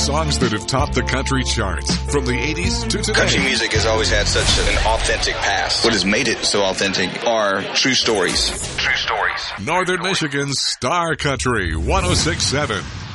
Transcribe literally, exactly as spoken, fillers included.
songs that have topped the country charts from the eighties to today. Country music has always had such an authentic past. What has made it so authentic are true stories. True stories. Northern Michigan's Star Country one oh six point seven.